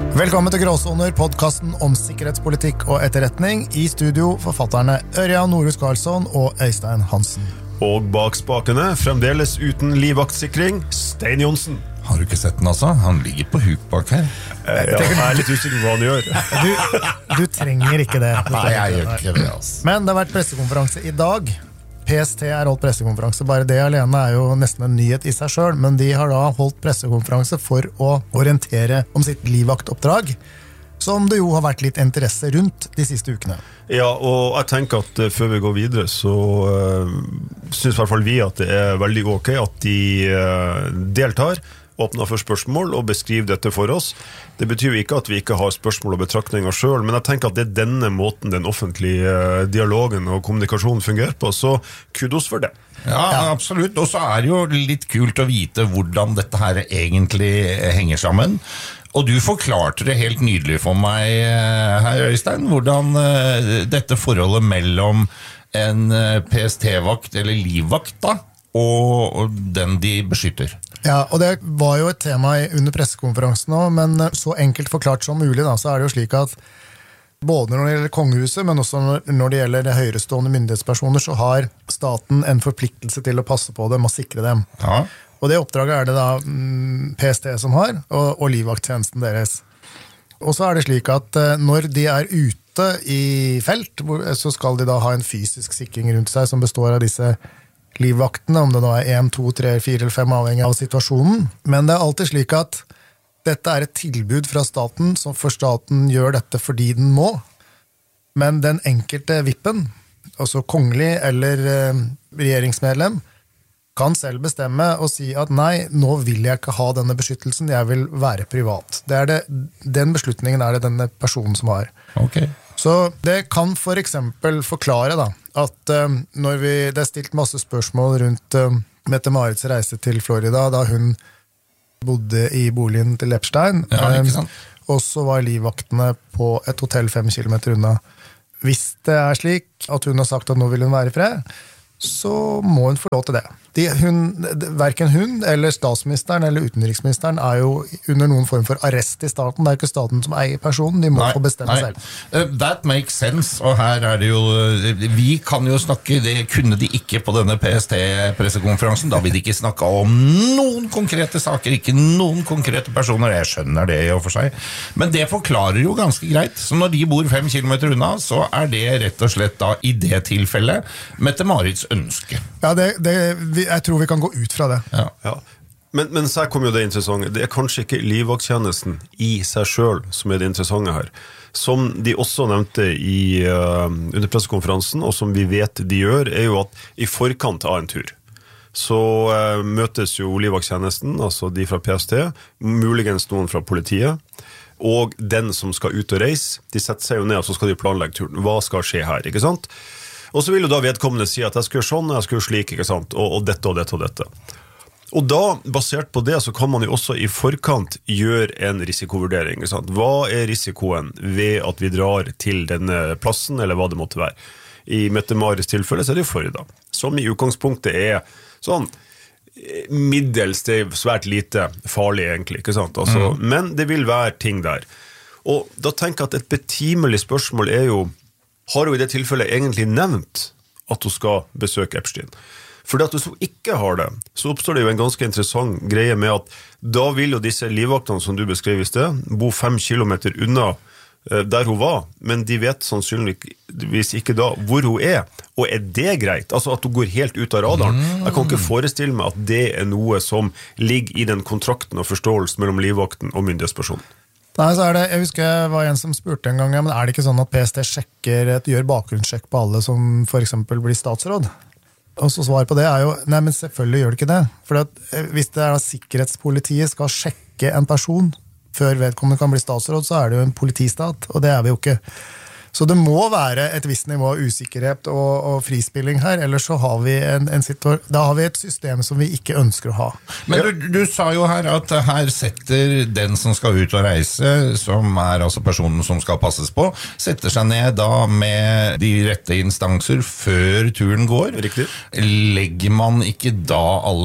Velkommen til Gråsoner, podcasten om sikkerhetspolitikk og etterretning. I studio forfatterne Ørjan Norhus Karlsson og Øystein Hansen. Og bak spakene, fremdeles uten livvaktsikring, Stein Johnsen. Har du ikke sett den altså? Han ligger på huk bak her. Jeg er litt usikker på hva han gjør. Du trenger ikke det. Nei, jeg gjør ikke det, altså. Men det har vært pressekonferanse i dag. PST har holdt pressekonferanse. Bare det alene er jo nesten en nyhet i seg selv, men de har da holdt pressekonferanse for å orientere om sitt livvaktoppdrag, som det jo har vært litt interesse rundt de siste ukene. Ja, og jeg tenker at før vi går videre, så synes i hvert fall vi at det er veldig ok at de deltar, åpner for spørsmål og beskriver dette for oss. Det betyr jo ikke at vi ikke har spørsmål og betraktninger selv, men jeg tenker at det er denne måten den offentlige dialogen og kommunikasjonen fungerer på, så kudos for det. Ja, absolutt. Og så er det jo litt kult å vite hvordan dette her egentlig henger sammen. Og du forklarte det helt nydelig for meg her, Øystein, hvordan dette forholdet mellom en PST-vakt eller livvakt da, og den de beskytter. Ja, og det var jo et tema under pressekonferansen også, men så enkelt forklart som mulig da, så er det jo slik at både når det gjelder kongehuset, men også når det gjelder høyrestående myndighetspersoner, så har staten en forpliktelse til å passe på dem og sikre dem. Ja. Og det oppdraget er det da PST som har, og livvakttjenesten deres. Og så er det slik at når de er ute i felt, så skal de da ha en fysisk sikring rundt seg som består av disse livvaktene, om det da er 1, 2, 3, 4 eller 5 avhengig av situasjonen. Men det er alltid slik at dette er et tilbud fra staten, for staten gjør dette fordi den må. Men den enkelte vippen, altså kongelig eller regjeringsmedlem, kan selv bestemme og si at nei, nå vil jeg ikke ha denne beskyttelsen, jeg vil være privat. Den beslutningen er det denne personen som har. Ok. Så det kan for eksempel forklare da, at når det er stilt masse spørsmål rundt Mette-Marits reise til Florida, da hun bodde i boligen til Epstein, ikke sant? og så var livvaktene på et hotell 5 kilometer unna. Hvis det er slik at hun har sagt at nå vil hun være i fred, så må hun få lov til det. Hverken hun eller statsministeren eller utenriksministeren er jo under noen form for arrest i staten. Det er ikke staten som eier personen, de må få bestemme selv. That makes sense, og her er det jo, vi kan jo snakke, det kunne de ikke på denne PST-pressekonferansen, da vil de ikke snakke om noen konkrete saker, ikke noen konkrete personer, jeg skjønner det i og for seg, men det forklarer jo ganske greit, så når de bor 5 kilometer unna, så er det rett og slett da, i det tilfellet, Mette-Marits ønske. Ja, jeg tror vi kan gå ut fra det. Ja. Men så kommer jo det interessante. Det er kanskje ikke livvakttjenesten i seg selv som er det interessante her. Som de også nevnte under pressekonferansen, og som vi vet de gjør, er jo at i forkant av en tur, så møtes jo livvakttjenesten, altså de fra PST, muligens noen fra politiet, og den som skal ut og reise, de setter seg jo ned, og så skal de planlegge turen. Hva skal skje her, ikke sant? Og så vil jo da vedkommende si at jeg skal gjøre sånn, jeg skal gjøre slik, ikke sant? Og dette og dette og dette. Og da, basert på det, så kan man jo også i forkant gjøre en risikovurdering, ikke sant? Hva er risikoen ved at vi drar til denne plassen, eller hva det måtte være? I Mette-Marits tilfelle så er det jo Florida, som i utgangspunktet er sånn middels, det er svært lite farlig egentlig, ikke sant? Altså, men det vil være ting der. Og da tenker jeg at et betimelig spørsmål er jo, har hun i det tilfellet egentlig nevnt at hun skal besøke Epstein? Fordi at hvis hun ikke har det, så oppstår det jo en ganske interessant greie med at da vil jo disse livvaktene som du beskrev i sted, bo 5 kilometer unna der hun var, men de vet sannsynligvis ikke da hvor hun er, og er det greit? Altså at hun går helt ut av radaren? Jeg kan ikke forestille meg at det er noe som ligger i den kontrakten og forståelsen mellom livvakten og myndighetspersonen. Nei, så jeg husker det var en som spurte en gang, men er det ikke sånn at PST gjør bakgrunnssjekk på alle som for eksempel blir statsråd? Og så svar på det er jo, nei, men selvfølgelig gjør det ikke det. For hvis det er da sikkerhetspolitiet skal sjekke en person før vedkommende kan bli statsråd, så er det jo en politistat, og det er vi jo ikke. Så det må være et visst nivå av usikkerhet og frispilling her, ellers så har vi da har vi et system som vi ikke ønsker å ha. Men du sa jo her at her setter den som skal ut og reise, som er altså personen som skal passes på, setter seg ned da med de rette instanser før turen går. Riktig. Legger man ikke da alle kort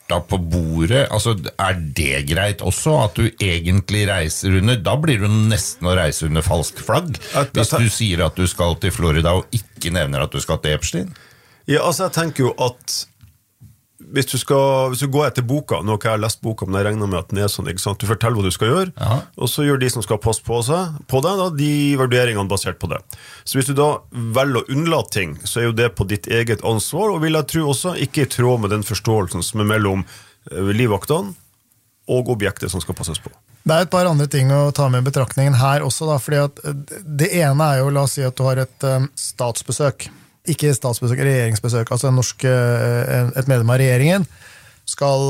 korta på bordet, altså det greit også at du egentlig reiser under, da blir du nesten å reise under falsk flagg, hvis du sier at du skal til Florida og ikke nevner at du skal til Epstein? Ja, altså jeg tenker jo at hvis du går etter boka, nå har jeg lest boka, men jeg regner med at den sånn, ikke sant? Du forteller hva du skal gjøre, ja. Og så gjør de som skal passe på deg, da, de vurderingene basert på det. Så hvis du da velger å unnlate ting, så jo det på ditt eget ansvar, og vil jeg tro også ikke i tråd med den forståelsen som mellom livvaktene og objektet som skal passes på. Det et par andre ting å ta med i betraktningen her også, da, fordi at det ene jo, la oss si at du har et statsbesøk, ikke statsbesøk, regjeringsbesøk, altså et medlem av regjeringen skal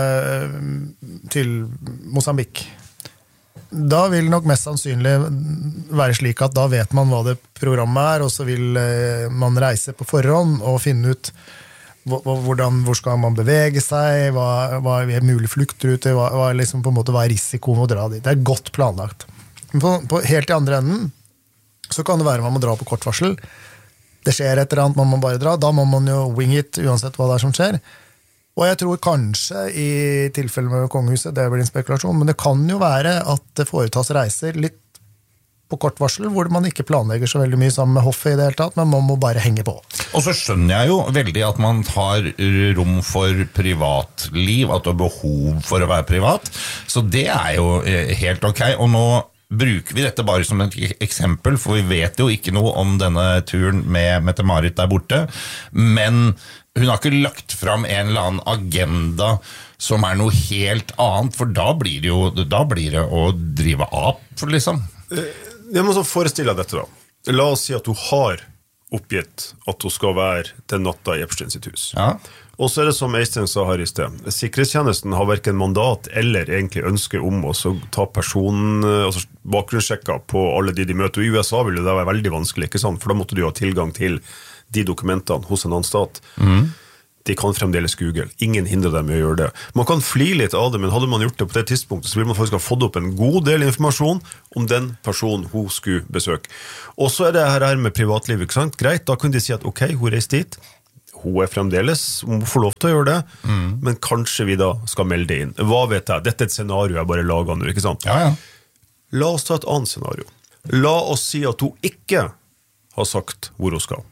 til Mosambik. Da vil nok mest sannsynlig være slik at da vet man hva det programmet og så vil man reise på forhånd og finne ut hvor skal man bevege seg, hva mulig fluktrute, hva liksom på en måte hva risikoen å dra dit. Det godt planlagt. Helt i andre enden så kan det være man må dra på kort varsel. Det skjer et eller annet, man må bare dra. Da må man jo wing it, uansett hva det som skjer. Og jeg tror kanskje i tilfelle med kongehuset, det blir en spekulasjon, men det kan jo være at det foretas reiser litt på kort varsel, hvor man ikke planlegger så veldig mye sammen med hoffet i det hele tatt, men man må bare henge på. Og så skjønner jeg jo veldig at man har rom for privatliv, at du har behov for å være privat, så det jo helt ok. Og nå bruker vi dette bare som et eksempel, for vi vet jo ikke noe om denne turen med Mette-Marit der borte, men hun har ikke lagt fram en eller annen agenda som noe helt annet, for da blir det å drive liksom. Jeg må så forestille deg dette da. La oss si at du har oppgitt at du skal være til natta i Epstein sitt hus. Ja. Og så det som Øystein sa her i sted. Sikkerhetstjenesten har hverken mandat eller egentlig ønske om å ta altså bakgrunnssjekker på alle de møter. I USA vil det være veldig vanskelig, ikke sant? For da måtte du ha tilgang til de dokumentene hos en annen stat. De kan fremdeles Google. Ingen hindrer dem i å gjøre det. Man kan fly litt av det, men hadde man gjort det på det tidspunktet, så ville man faktisk ha fått opp en god del informasjon om den personen hun skulle besøke. Og så det her med privatliv, ikke sant? Greit, da kan de si at ok, hun reiste dit. Hun fremdeles, hun får lov til å gjøre det, men kanskje vi da skal melde det inn. Hva vet jeg? Dette et scenario jeg bare lager nå, ikke sant? Ja. La oss ta et annet scenario. La oss si at hun ikke har sagt hvor hun skal.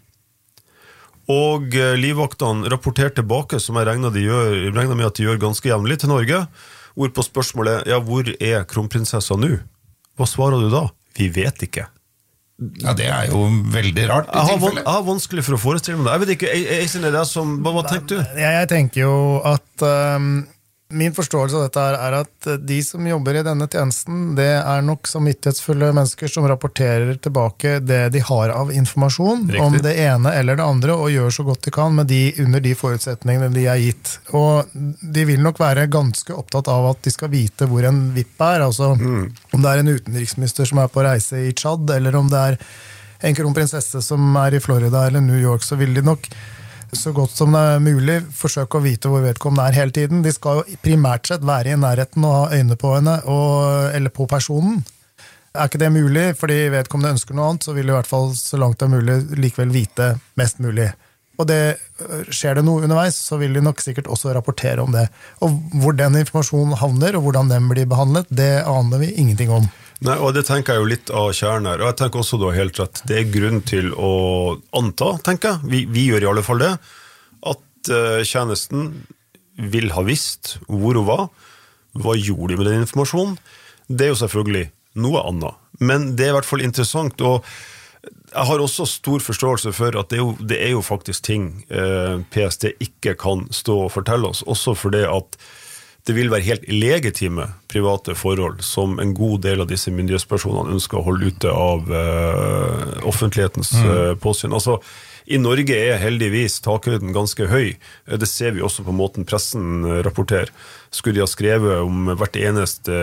Og livvaktene rapporterer tilbake, som jeg regner med at de gjør ganske jevnlig til Norge, hvor på spørsmålet, ja, hvor kronprinsessa nå? Hva svarer du da? Vi vet ikke. Ja, det jo veldig rart i tilfelle. Jeg har vanskelig for å forestille meg det. Jeg vet ikke, Øystein, hva tenker du? Jeg tenker jo at min forståelse av dette at de som jobber i denne tjenesten, det nok samvittighetsfulle mennesker som rapporterer tilbake det de har av informasjon om det ene eller det andre, og gjør så godt de kan med under de forutsetningene de har gitt. Og de vil nok være ganske opptatt av at de skal vite hvor en vipp altså om det en utenriksminister som på reise i Chad, eller om det en kronprinsesse som i Florida eller New York, så vil de nok så godt som det mulig forsøke å vite hvor vedkommende hele tiden. De skal jo primært sett være i nærheten og ha øyne på henne, eller på personen. Ikke det mulig, fordi vedkommende ønsker noe annet, så vil de i hvert fall så langt det mulig likevel vite mest mulig. Og skjer det noe underveis, så vil de nok sikkert også rapportere om det. Og hvor den informasjonen havner, og hvordan den blir behandlet, det aner vi ingenting om. Nei, og det tenker jeg jo litt av kjernen her, og jeg tenker også da helt rett, det grunn til å anta, tenker jeg, vi gjør i alle fall det, at tjenesten vil ha visst hvor hun var, hva gjorde de med den informasjonen, det jo selvfølgelig noe annet, men det i hvert fall interessant, og jeg har også stor forståelse for at det jo faktisk ting PST ikke kan stå og fortelle oss, også for det at det vil være helt legitime private forhold som en god del av disse myndighetspersonene ønsker å holde ute av offentlighetens påsyn. Altså, i Norge heldigvis takhøyden ganske høy. Det ser vi også på måten pressen rapporterer. Skulle de ha skrevet om hvert eneste,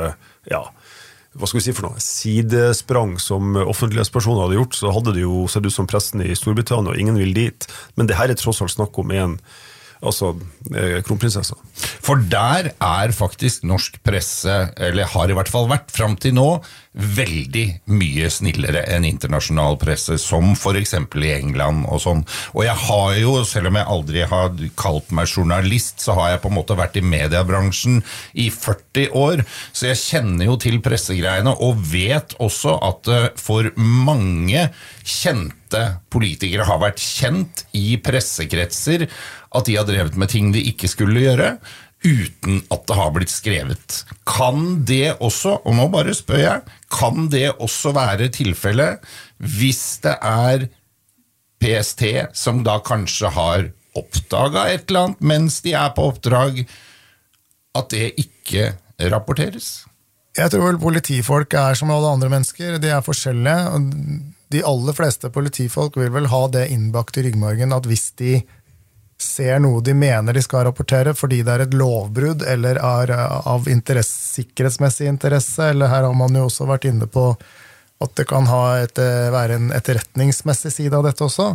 hva skal vi si for noe, sidesprang som offentlighetspersoner hadde gjort, så hadde det jo sett ut som pressen i Storbritannia, og ingen vil dit. Men det her tross alt snakk om kronprinsessa. For der faktisk norsk presse, eller har i hvert fall vært frem til nå, veldig mye snillere enn internasjonal presse, som for eksempel i England og sånn. Og jeg har jo, selv om jeg aldri har kalt meg journalist, så har jeg på en måte vært i mediebransjen i 40 år, så jeg kjenner jo til pressegreiene, og vet også at for mange kjente politikere har vært kjent i pressekretser at de har drevet med ting de ikke skulle gjøre, uten at det har blitt skrevet. Kan det også, og nå bare spør jeg, kan det også være tilfellet hvis det er PST som da kanskje har oppdaget et eller annet mens de er på oppdrag, at det ikke rapporteres? Jeg tror vel politifolk er som alle andre mennesker, de er forskjellige, og de aller fleste politifolk vil vel ha det innbakt i ryggmargen at hvis de ser noe de mener de skal rapportere fordi det er et lovbrudd eller er av sikkerhetsmessig interesse, eller her har man jo også vært inne på at det kan være en etterretningsmessig side av dette også,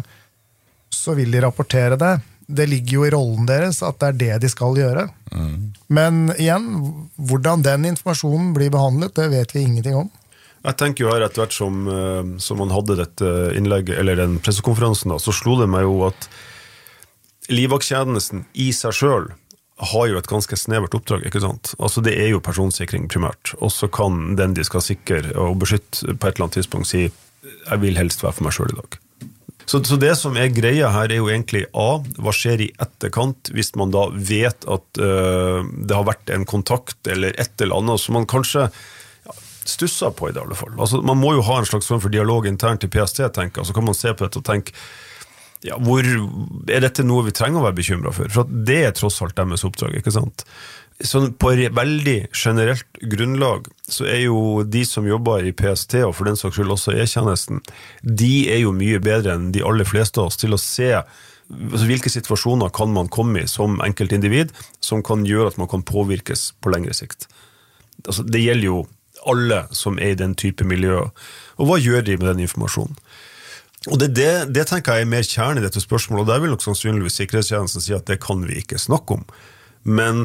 så vil de rapportere det. Det ligger jo i rollen deres at det er det de skal gjøre. Men igjen, hvordan den informasjonen blir behandlet, det vet vi ingenting om. Jeg tenker jo her etter hvert som man hadde dette innlegget, eller den pressekonferansen, da, så slo det meg jo at livvakttjenesten i seg selv har jo et ganske snevert oppdrag, ikke sant? Altså det er jo personsikring primært, og så kan den de skal sikre og beskytte på et eller annet tidspunkt si, jeg vil helst være for meg selv i dag. Så det som er greia her er jo egentlig hva skjer i etterkant hvis man da vet at det har vært en kontakt eller et eller annet som man kanskje stusser på i det i alle fall. Altså man må jo ha en slags form for dialog internt i PST, tenker, så kan man se på dette og tenke ja, er dette noe vi trenger å være bekymret for? For det er tross alt deres oppdrag, ikke sant? Så på veldig generelt grunnlag så er jo de som jobber i PST, og for den saks skyld også E-tjenesten, de er jo mye bedre enn de aller fleste av oss til å se altså, hvilke situasjoner kan man komme i som enkeltindivid, som kan gjøre at man kan påvirkes på lengre sikt. Altså, det gjelder jo alle som er i den type miljø. Og hva gjør de med den informasjonen? Og det tenker jeg er mer kjerne i dette spørsmålet, og der vil nok sannsynligvis sikkerhetstjenesten si at det kan vi ikke snakke om. Men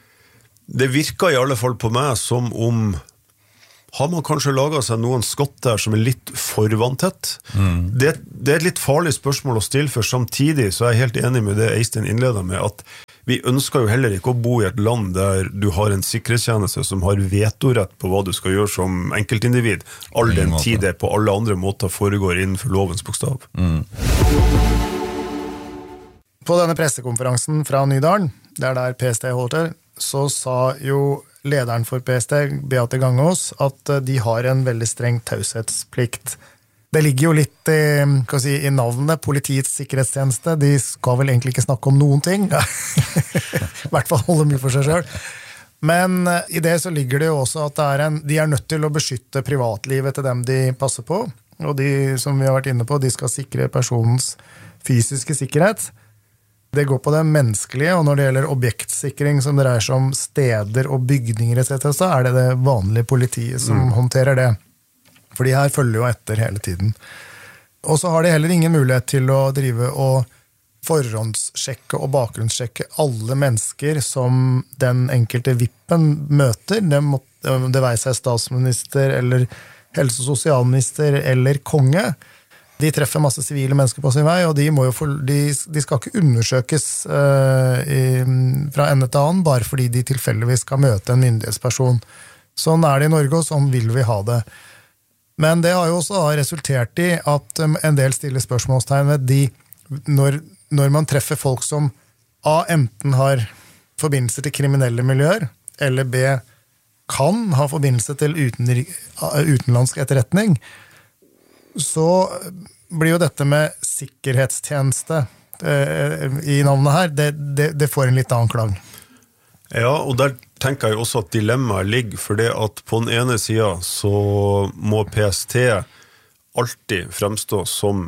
det virker i alle fall på meg som om har man kanskje laget seg noen skott der som er litt for vanntett. Det er et litt farlig spørsmål å stille, for samtidig så er jeg helt enig med det Eystein innleder med, at vi ønsker jo heller ikke å bo i et land der du har en sikkerhetstjeneste som har vetorett på hva du skal gjøre som enkeltindivid, all den tid det på alle andre måter foregår innenfor lovens bokstav. På denne pressekonferansen fra Nydalen, der PST holdt til, så sa jo lederen for PST, Beate Gangås, at de har en veldig streng taushetsplikt. Det ligger jo litt i navnet Politiets sikkerhetstjeneste. De skal vel egentlig ikke snakke om noen ting. I hvert fall holde mye for seg selv. Men i det så ligger det jo også at de er nødt til å beskytte privatlivet til dem de passer på. Og de, som vi har vært inne på, de skal sikre personens fysiske sikkerhet. Det går på det menneskelige, og når det gjelder objektsikring som dreier seg om steder og bygninger etc., så er det vanlige politiet som håndterer det. For de her følger jo etter hele tiden. Og så har de heller ingen mulighet til å drive og forhåndssjekke og bakgrunnssjekke alle mennesker som den enkelte vippen møter. Det være seg statsminister eller helse- og sosialminister eller konge. De treffer masse sivile mennesker på sin vei, og de skal ikke undersøkes fra ende til annen, bare fordi de tilfeldigvis skal møte en myndighetsperson. Sånn er det i Norge, og sånn vil vi ha det. Men det har jo også resultert i at en del stiller spørsmålstegn ved når man treffer folk som A, enten har forbindelse til kriminelle miljøer, eller B, kan ha forbindelse til utenlandsk etterretning, så blir jo dette med sikkerhetstjeneste i navnet her, det får en litt annen klang. Ja, og der tenker jeg også at dilemmaet ligger, for det at på den ene siden så må PST alltid fremstå som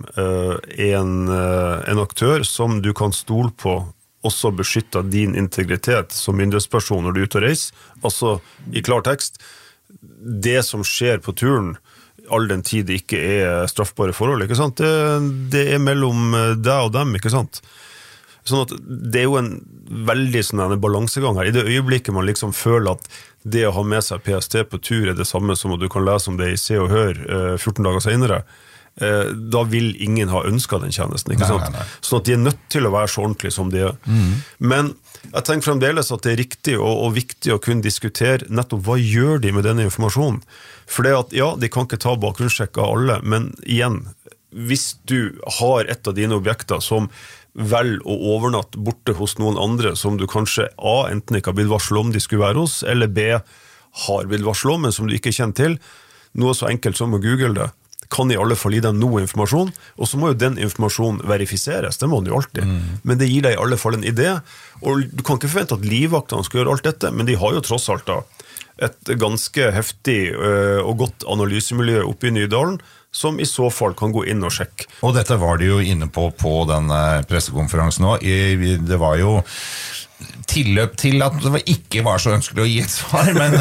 en aktør som du kan stole på, også beskytter din integritet som myndighetsperson når du er ute og reiser. Altså, i klar tekst, det som skjer på turen, all den tid det ikke er straffbare forhold, ikke sant? Det er mellom deg og dem, ikke sant? Sånn at det jo en veldig sånn en balansegang her. I det øyeblikket man liksom føler at det å ha med seg PST på tur det samme som at du kan lese om det i Se og Hør 14 dager senere, da vil ingen ha ønsket den tjenesten, ikke sant? Nei. Sånn at de nødt til å være så ordentlig som de Men jeg tenker fremdeles at det riktig og viktig å kunne diskutere nettopp hva gjør de med denne informasjonen. For det at, ja, de kan ikke ta bakgrunnssjekk av alle, men igjen, hvis du har et av dine objekter som vel å overnatte borte hos noen andre som du kanskje A, enten ikke har blitt varslet om de skulle være hos, eller B, har blitt varslet om, men som du ikke kjenner til, noe så enkelt som å google det, kan i alle fall gi deg noe informasjon, og så må jo den informasjonen verifiseres, det må den jo alltid. Men det gir deg i alle fall en idé, og du kan ikke forvente at livvaktene skal gjøre alt dette, men de har jo tross alt da et ganske heftig og godt analysemiljø oppe i Nydalen, som i så fall kan gå inn og sjekke. Og dette var de jo inne på den pressekonferansen nå. Det var jo tilløp til at det ikke var så ønskelig å gi et svar, men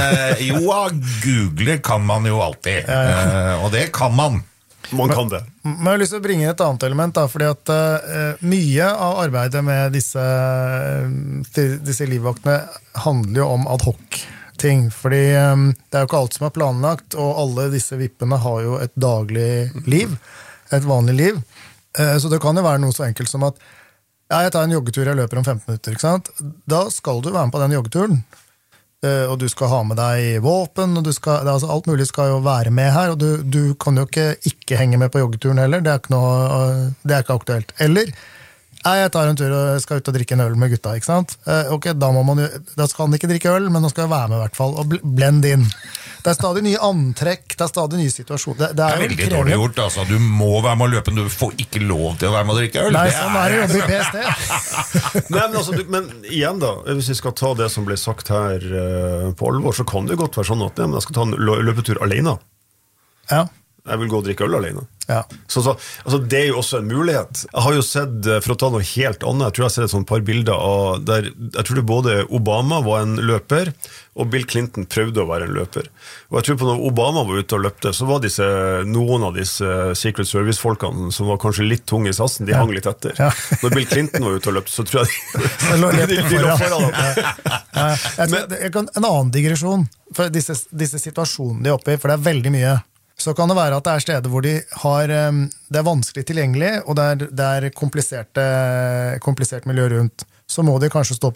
Google kan man jo alltid, og det kan man. Man kan det. Men jeg har lyst til å bringe et annet element, da, fordi at mye av arbeidet med disse livvaktene handler jo om ad hoc ting, fordi det er jo ikke alt som er planlagt, og alle disse vippene har jo et daglig liv, et vanlig liv, så det kan jo være noe så enkelt som at jeg tar en joggetur, jeg løper om 15 minutter, ikke sant? Da skal du være med på den joggeturen, og du skal ha med deg våpen, og altså alt mulig skal jo være med her, og du kan jo ikke henge med på joggeturen heller, det er ikke aktuelt. Eller, jeg tar en tur og skal ut og drikke en øl med gutta, ikke sant? Ok, da skal han ikke drikke øl, men nå skal jeg være med i hvert fall, og blend inn. Det er stadig nye antrekk, det er stadig nye situasjoner. Det er veldig dårlig gjort, altså. Du må være med å løpe, du får ikke lov til å være med å drikke øl. Nei, sånn er det jobbe i PST. Nei, men igjen da, hvis vi skal ta det som ble sagt her på alvor, så kan det jo godt være sånn at jeg skal ta en løpetur alene. Ja. Jeg vil gå og drikke øl alene. Ja. Så altså, det er jo også en mulighet. Jeg har jo sett, for å ta noe helt annet, jeg tror jeg har sett et sånt par bilder av der, jeg tror det både Obama var en løper, og Bill Clinton prøvde å være en løper. Og jeg tror på når Obama var ute og løpte, så var noen av disse Secret Service-folkene som var kanskje litt tunge i sassen, de hang litt etter. Ja. Når Bill Clinton var ute og løpte, så tror jeg de lå foran. En annen digresjon, for disse situasjonene de er oppe i, for det er veldig mye. Så kan det være at det er steder hvor det er vanskelig tilgjengelig, og det er komplisert miljø rundt. Så må de kanskje stå